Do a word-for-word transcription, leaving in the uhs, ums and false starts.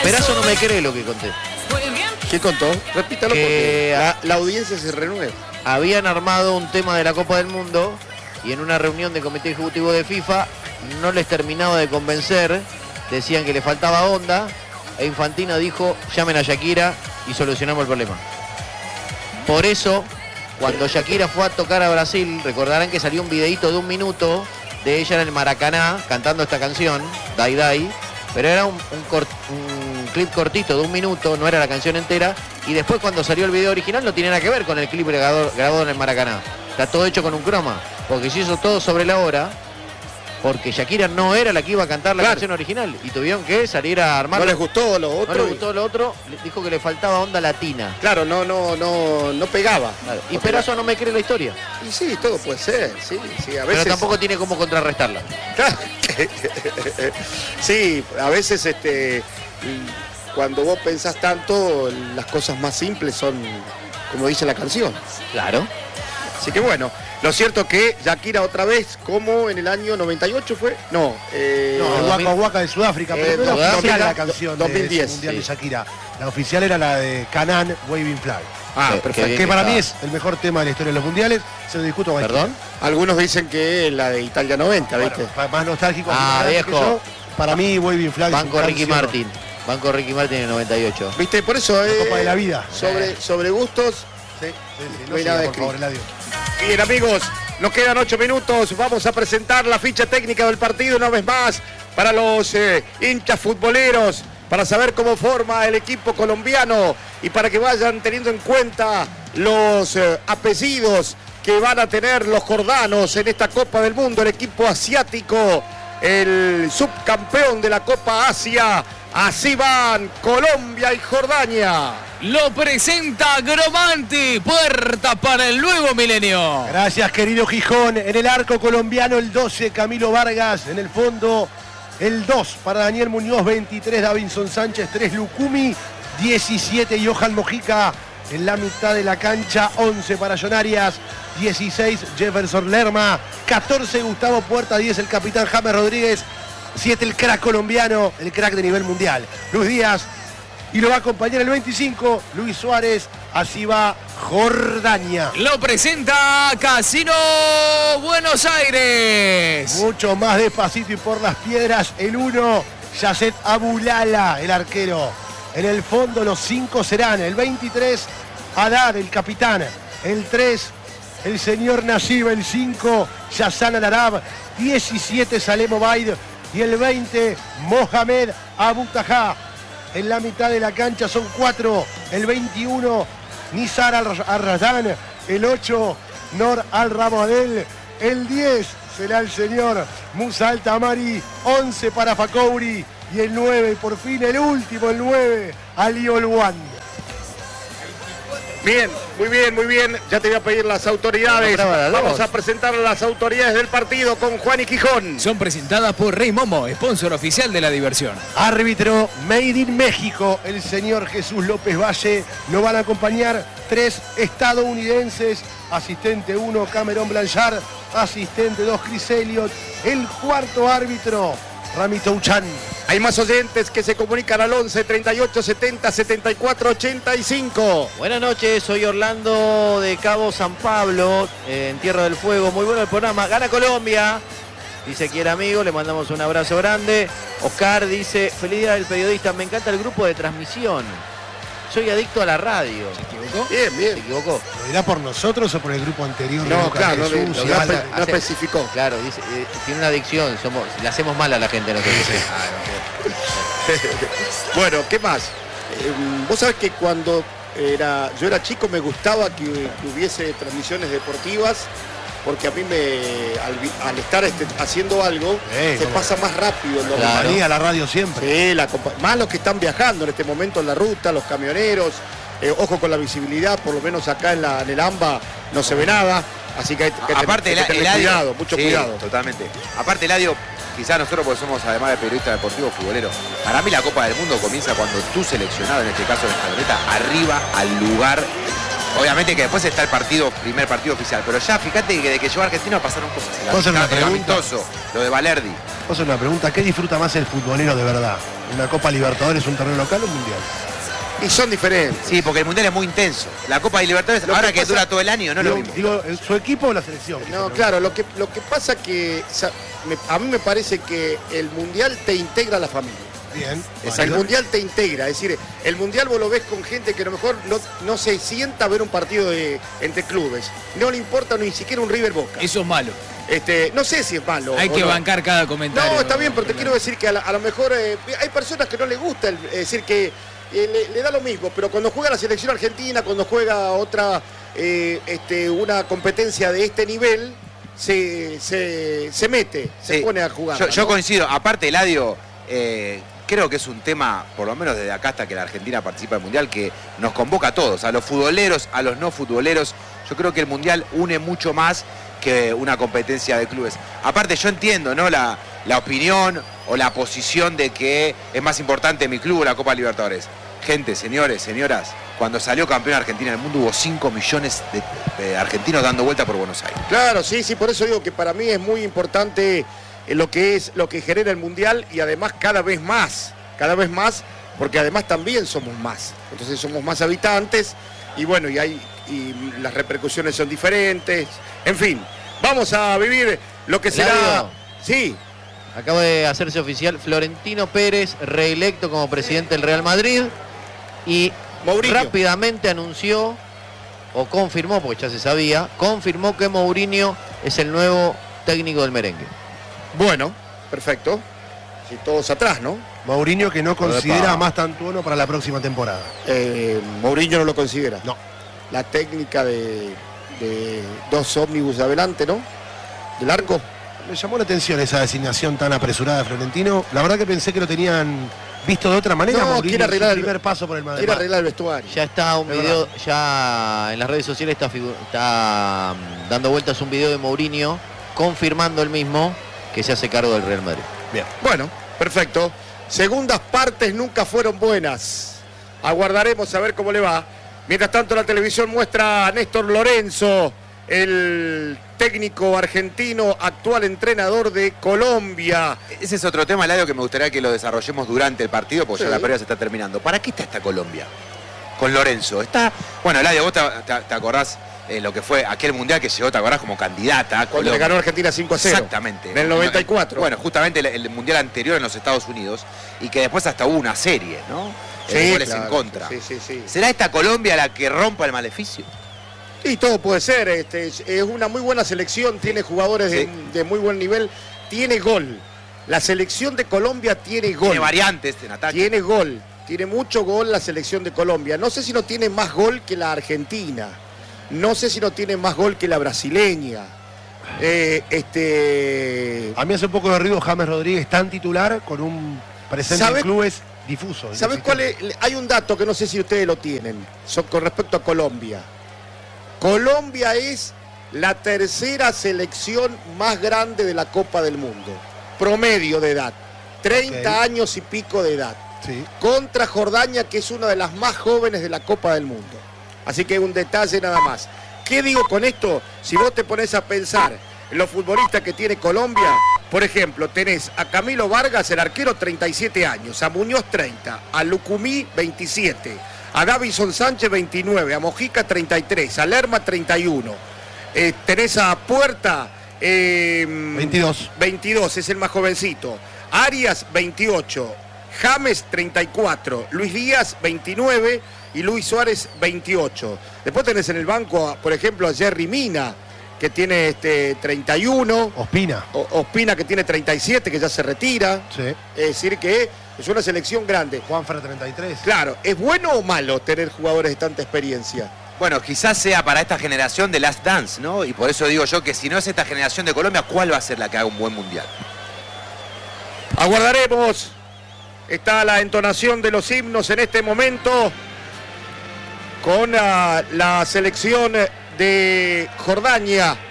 Perazo no me cree lo que conté. ¿Qué contó? Repítalo Que porque la, la audiencia se renueva. habían armado un tema de la Copa del Mundo y en una reunión del Comité Ejecutivo de FIFA no les terminaba de convencer, decían que le faltaba onda e Infantino dijo, llamen a Shakira y solucionamos el problema. Por eso, cuando Shakira fue a tocar a Brasil, recordarán que salió un videíto de un minuto de ella en el Maracaná cantando esta canción, Dai Dai, pero era un, un, cort, un clip cortito de un minuto, no era la canción entera, y después cuando salió el video original no tiene nada que ver con el clip grabado, grabado en el Maracaná. Está todo hecho con un croma, porque se hizo todo sobre la hora, porque Shakira no era la que iba a cantar la Claro. canción original, y tuvieron que salir a armar. No les gustó lo otro. No le y- gustó lo otro, le dijo que le faltaba onda latina. Claro, no, no, no, no pegaba. Claro, Y Porque Perazo no me cree la historia, la- Y sí, todo puede ser, sí, sí, a veces. pero tampoco tiene cómo contrarrestarla. Claro. Sí, a veces este, cuando vos pensás tanto, las cosas más simples son como dice la canción. Claro. Así que bueno, lo cierto es que Shakira otra vez, como en el año noventa y ocho fue, no, eh, No, El dos mil- Waka Waka de Sudáfrica, pero Eh, no era Sudáfrica, oficial la do- canción dos mil de diez, ese Mundial sí. de Shakira. La oficial era la de Canaan, Waving Flag. ah, que- perfecto. bien Que para está. mí es el mejor tema de la historia de los mundiales, se lo discuto a cualquiera. ¿Perdón? Algunos dicen que la de Italia noventa, Bueno, ¿viste? pa- más nostálgico Ah, más grande que viejo. yo, para mí Waving Flag Banco es un Ricky canción. Martin. Banco Ricky Martin en el noventa y ocho. ¿Viste? Por eso La eh, Copa de la Vida. sobre, sobre gustos. Sí, sí, sí, No no hay siga, nada por favor, escrito. Eladio. Bien, amigos, nos quedan ocho minutos. Vamos a presentar la ficha técnica del partido una vez más para los eh, hinchas futboleros, para saber cómo forma el equipo colombiano y para que vayan teniendo en cuenta los eh, apellidos que van a tener los jordanos en esta Copa del Mundo, el equipo asiático, el subcampeón de la Copa Asia. Así van Colombia y Jordania. Lo presenta Gromante, puerta para el nuevo milenio. Gracias, querido Gijón. En el arco colombiano, el doce, Camilo Vargas. En el fondo, el dos para Daniel Muñoz, veintitrés, Davinson Sánchez, tres, Lucumi, diecisiete, Johan Mojica. En la mitad de la cancha, once para John Arias, dieciséis, Jefferson Lerma, catorce, Gustavo Puerta, diez, el capitán James Rodríguez, siete, el crack colombiano, el crack de nivel mundial, Luis Díaz. Y lo va a acompañar el veinticinco, Luis Suárez. Así va Jordania. Lo presenta Casino Buenos Aires. Mucho más despacito y por las piedras. El uno, Yacet Abulala, el arquero. En el fondo los cinco serán el veintitrés, Haddad, el capitán. El tres, el señor Nasib. El cinco, Yassan Al-Arab. diecisiete, Salem Obaid. Y el veinte, Mohamed Abu Taha. En la mitad de la cancha son cuatro. El veintiuno, Nizar Al-Rayan. El ocho, Nor Al-Ramadel. El diez será el señor Musa Al-Tamari. once para Fakouri. Y el nueve, y por fin el último, el nueve, Ali Olwan. Bien, muy bien, muy bien. Ya te voy a pedir las autoridades. Vamos a presentar a las autoridades del partido con Juan y Gijón. Son presentadas por Rey Momo, sponsor oficial de la diversión. Árbitro Made in México, el señor Jesús López Valle. Lo van a acompañar tres estadounidenses. Asistente uno, Cameron Blanchard. Asistente dos, Chris Elliott. El cuarto árbitro, Ramito Uchan. Hay más oyentes que se comunican al once, treinta y ocho, setenta, setenta y cuatro, ochenta y cinco. Buenas noches, soy Orlando de Cabo San Pablo, eh, en Tierra del Fuego. Muy bueno el programa. Gana Colombia, dice que era amigo, le mandamos un abrazo grande. Oscar dice, feliz día del periodista, me encanta el grupo de transmisión. Soy adicto a la radio. ¿Se equivocó? Bien, ¿Se bien. equivocó? ¿Lo dirá por nosotros o por el grupo anterior? No, Lucas claro, no, Jesús, no, y no, Alda? no especificó. Claro, dice, eh, tiene una adicción, somos, le hacemos mal a la gente nosotros. Bueno, ¿qué más? Eh, Vos sabés que cuando era, yo era chico me gustaba que, que hubiese transmisiones deportivas, porque a mí me, al, vi- al estar este, haciendo algo, Eh, se cómo pasa más rápido el domingo. Claro. Manía la radio siempre. Sí, la compa- más los que están viajando en este momento en la ruta, los camioneros, eh, ojo con la visibilidad, por lo menos acá en, la, en el AMBA no se ve nada, así que hay que, Aparte, tener, hay que el tener Eladio- cuidado, mucho sí, cuidado. Totalmente. Aparte, Eladio, quizás nosotros porque somos, además de periodistas deportivos, futboleros, para mí la Copa del Mundo comienza cuando tú seleccionado, en este caso la escaloneta, arriba al lugar Obviamente que después está el partido, primer partido oficial, pero ya fíjate que de que llegó a Argentina pasaron cosas. El ¿Puedo hacer una el pregunta? amistoso, lo de Valerdi. Vamos a hacer una pregunta. ¿Qué disfruta más el futbolero de verdad? ¿Una Copa Libertadores, un torneo local o un mundial? Y son diferentes. Sí, porque el Mundial es muy intenso. La Copa de Libertadores, Lo ahora que que pasa- dura todo el año, no es lo Digo, mismo. digo, ¿su equipo o la selección? No, claro, lo que, lo que pasa que sa- me- a mí me parece que el Mundial te integra a la familia. Bien. El válido. Mundial te integra, es decir, el Mundial vos lo ves con gente que a lo mejor no, no se sienta a ver un partido de, entre clubes. No le importa ni siquiera un River Boca. Eso es malo. Este, no sé si es malo. Hay o que no. bancar cada comentario. No, está bien, pero te Fernando. quiero decir que a, la- a lo mejor eh, hay personas que no les gusta, el- es decir, que eh, le, le da lo mismo, pero cuando juega la selección argentina, cuando juega otra, eh, este, una competencia de este nivel, se, se, se mete, se Sí. pone a jugar. Yo, yo ¿no? coincido. Aparte, Eladio, eh, creo que es un tema, por lo menos desde acá hasta que la Argentina participa del Mundial, que nos convoca a todos, a los futboleros, a los no futboleros. Yo creo que el Mundial une mucho más que una competencia de clubes. Aparte, yo entiendo, ¿no? La, la opinión o la posición de que es más importante mi club o la Copa Libertadores. Gente, señores, señoras, cuando salió campeón Argentina en el mundo hubo cinco millones de, de argentinos dando vuelta por Buenos Aires. Claro, sí, sí, por eso digo que para mí es muy importante eh, lo que es lo que genera el Mundial y además cada vez más, cada vez más, porque además también somos más. Entonces somos más habitantes y bueno, y hay y las repercusiones son diferentes. En fin, vamos a vivir lo que será. Eladio. Sí, Acaba de hacerse oficial Florentino Pérez, reelecto como presidente del Real Madrid. Y Mourinho. rápidamente anunció, o confirmó, porque ya se sabía, confirmó que Mourinho es el nuevo técnico del merengue. Bueno, perfecto. Sí, todos atrás, ¿no? Mourinho que no considera Epa. a más Tantuono para la próxima temporada. Eh, Mourinho no lo considera. No. La técnica de, de dos ómnibus adelante, ¿no? Del arco. Me llamó la atención esa designación tan apresurada de Florentino. La verdad que pensé que lo tenían visto de otra manera. No, Mourinho, quiere en su arreglar el- primer paso por el Madrid. Quiere arreglar el vestuario. Ya está un Es video, ya en las redes sociales está, figu- está mm, dando vueltas un video de Mourinho confirmando el mismo que se hace cargo del Real Madrid. Bien. Bueno, perfecto. Segundas partes nunca fueron buenas. Aguardaremos a ver cómo le va. Mientras tanto, la televisión muestra a Néstor Lorenzo, el técnico argentino, actual entrenador de Colombia. Ese es otro tema, Eladio, que me gustaría que lo desarrollemos durante el partido, porque Sí. ya la pelea se está terminando. ¿Para qué está esta Colombia? Con Lorenzo. Está. Bueno, Eladio, vos te, te- te acordás eh, lo que fue aquel mundial que llegó, te acordás, como candidata a Cuando le Colombia. ganó Argentina cinco a cero. Exactamente. En el noventa y cuatro. Bueno, justamente el, el mundial anterior en los Estados Unidos, y que después hasta hubo una serie, ¿no? De goles en claro, contra. Sí, sí, sí. ¿Será esta Colombia la que rompa el maleficio? Y todo puede ser. Este, es una muy buena selección, tiene jugadores de, Sí. de muy buen nivel, tiene gol. La selección de Colombia tiene gol. Tiene variantes en ataque. Tiene gol, tiene mucho gol la selección de Colombia. No sé si no tiene más gol que la Argentina. No sé si no tiene más gol que la brasileña. Eh, este, A mí hace un poco de ruido James Rodríguez tan titular con un presente ¿Sabe- en clubes difuso. ¿Sabes cuál es? Hay un dato que no sé si ustedes lo tienen so- con respecto a Colombia. Colombia es la tercera selección más grande de la Copa del Mundo. Promedio de edad. treinta Ok. años y pico de edad. Sí. Contra Jordania, que es una de las más jóvenes de la Copa del Mundo. Así que un detalle nada más. ¿Qué digo con esto? Si vos te pones a pensar en los futbolistas que tiene Colombia, por ejemplo, tenés a Camilo Vargas, el arquero, treinta y siete años, a Muñoz, treinta, a Lucumí, veintisiete, a Davison Sánchez, veintinueve, a Mojica, treinta y tres, a Lerma, treinta y uno. Eh, tenés a Puerta, eh, veintidós. veintidós, es el más jovencito. Arias, veintiocho. James, treinta y cuatro. Luis Díaz, veintinueve. Y Luis Suárez, veintiocho. Después tenés en el banco, a, por ejemplo, a Jerry Mina, que tiene este, treinta y uno. Ospina. O- Ospina, que tiene treinta y siete, que ya se retira. Sí. Es decir, que es una selección grande. Juanfra treinta y tres. Claro, ¿es bueno o malo tener jugadores de tanta experiencia? Bueno, quizás sea para esta generación de Last Dance, ¿no? Y por eso digo yo que si no es esta generación de Colombia, ¿cuál va a ser la que haga un buen mundial? Aguardaremos. Está la entonación de los himnos en este momento con uh, la selección de Jordania.